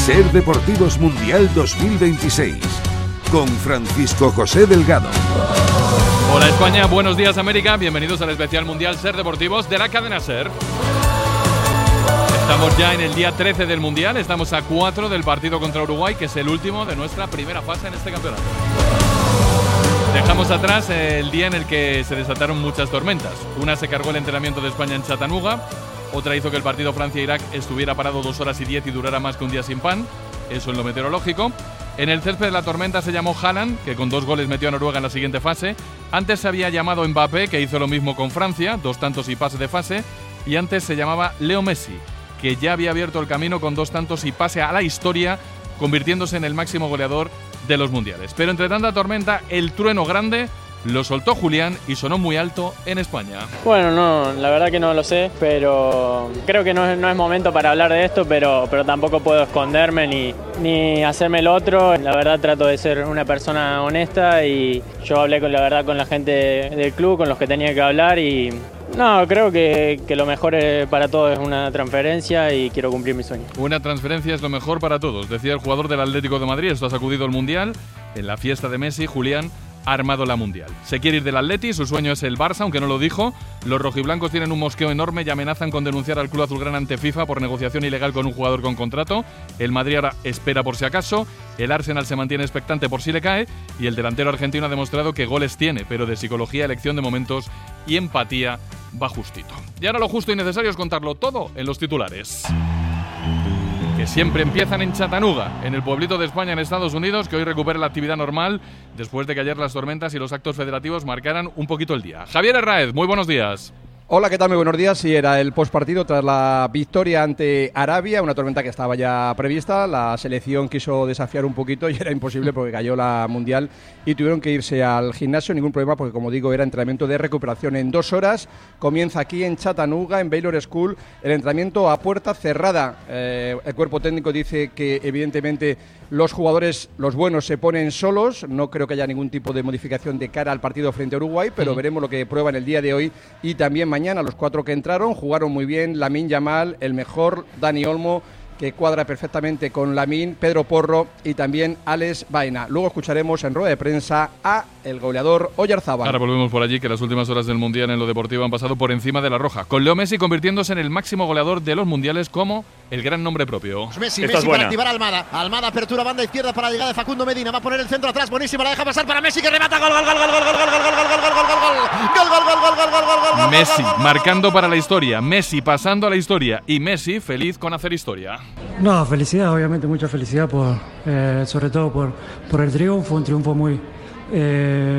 Ser Deportivos Mundial 2026 con Francisco José Delgado. Hola España, buenos días América, bienvenidos al especial Mundial Ser Deportivos de la cadena Ser. Estamos ya en el día 13 del Mundial, estamos a 4 del partido contra Uruguay, que es el último de nuestra primera fase en este campeonato. Dejamos atrás el día en el que se desataron muchas tormentas. Una se cargó el entrenamiento de España en Chattanooga, otra hizo que el partido Francia-Irak estuviera parado 2 horas y 10 y durara más que un día sin pan, eso en lo meteorológico. En el césped de la tormenta se llamó Haaland, que con 2 goles metió a Noruega en la siguiente fase. Antes se había llamado Mbappé, que hizo lo mismo con Francia, 2 tantos y pase de fase. Y antes se llamaba Leo Messi, que ya había abierto el camino con 2 tantos y pase a la historia, convirtiéndose en el máximo goleador de los mundiales. Pero entre tanta tormenta, el trueno grande lo soltó Julián y sonó muy alto en España. Bueno, no, la verdad que no lo sé, pero creo que no es momento para hablar de esto, pero tampoco puedo esconderme ni hacerme el otro. La verdad trato de ser una persona honesta y yo hablé con la gente del club, con los que tenía que hablar y no, creo que lo mejor para todos es una transferencia y quiero cumplir mi sueño. Una transferencia es lo mejor para todos, decía el jugador del Atlético de Madrid. Esto ha sacudido el Mundial. En la fiesta de Messi, Julián ha armado la Mundial. Se quiere ir del Atleti, su sueño es el Barça, aunque no lo dijo. Los rojiblancos tienen un mosqueo enorme y amenazan con denunciar al club azulgrana ante FIFA por negociación ilegal con un jugador con contrato. El Madrid ahora espera por si acaso. El Arsenal se mantiene expectante por si le cae. Y el delantero argentino ha demostrado que goles tiene, pero de psicología, elección de momentos y empatía va justito. Y ahora lo justo y necesario es contarlo todo en los titulares, que siempre empiezan en Chattanooga, en el pueblito de España en Estados Unidos, que hoy recupera la actividad normal después de que ayer las tormentas y los actos federativos marcaran un poquito el día. Javier Herráez, muy buenos días. Hola, ¿qué tal? Muy buenos días. Sí, era el postpartido tras la victoria ante Arabia, una tormenta que estaba ya prevista. La selección quiso desafiar un poquito y era imposible porque cayó la Mundial y tuvieron que irse al gimnasio. Ningún problema porque, como digo, era entrenamiento de recuperación en 2 horas. Comienza aquí en Chattanooga, en Baylor School, el entrenamiento a puerta cerrada. El cuerpo técnico dice que, evidentemente, los jugadores, los buenos, se ponen solos. No creo que haya ningún tipo de modificación de cara al partido frente a Uruguay, pero veremos lo que prueban el día de hoy y también mañana. Los 4 que entraron jugaron muy bien. Lamine Yamal, el mejor, Dani Olmo, que cuadra perfectamente con Lamine, Pedro Porro y también Alex Baena. Luego escucharemos en rueda de prensa a el goleador Oyarzábal. Ahora volvemos por allí, que las últimas horas del Mundial en lo deportivo han pasado por encima de la roja, con Leo Messi convirtiéndose en el máximo goleador de los mundiales como el gran nombre propio. Messi para activar a Almada. Almada apertura banda izquierda para la llegada de Facundo Medina. Va a poner el centro atrás, buenísima, la deja pasar para Messi que remata. Gol. Messi marcando para la historia, Messi pasando a la historia y Messi feliz con hacer historia. No, felicidad, obviamente, mucha felicidad sobre todo por el triunfo, un triunfo muy